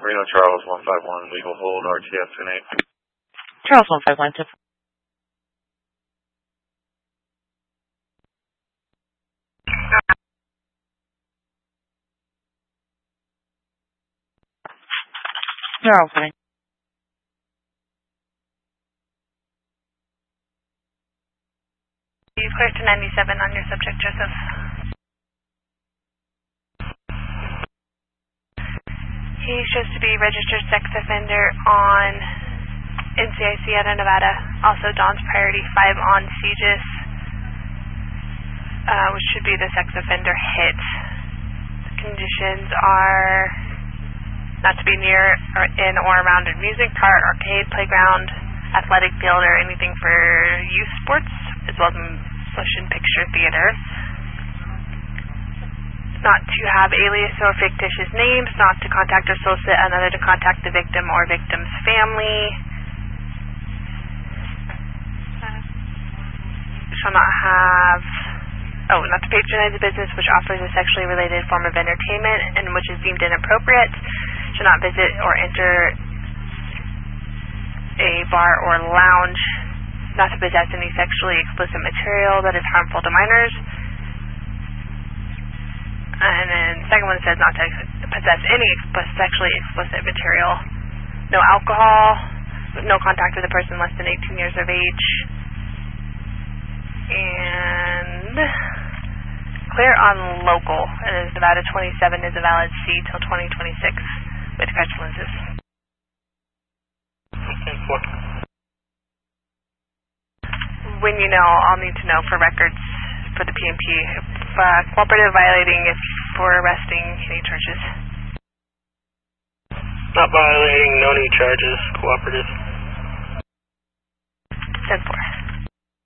Reno Charles 151, legal hold, RTF 28. Charles 151 to You're opening. You clear to 97 on your subject, Joseph. He shows to be registered sex offender on NCIC out of Nevada. Also Don's priority 5 on CGIS, which should be the sex offender hit. The conditions are not to be near or in or around a music park, arcade, playground, athletic field, or anything for youth sports, as well as motion picture theater. Not to have alias or fictitious names, not to contact or solicit another to contact the victim or victim's family. Shall not have, not to patronize a business which offers a sexually related form of entertainment and which is deemed inappropriate. Shall not visit or enter a bar or lounge. Not to possess any sexually explicit material that is harmful to minors. And then the second one says not to possess any sexually explicit material. No alcohol. No contact with a person less than 18 years of age. And clear on local. It is Nevada 27 is a valid C till 2026 with catch lenses. When you know, I'll need to know for records for the PMP. Cooperative violating if for arresting any charges. Not violating, no need charges. Cooperative. 10-4.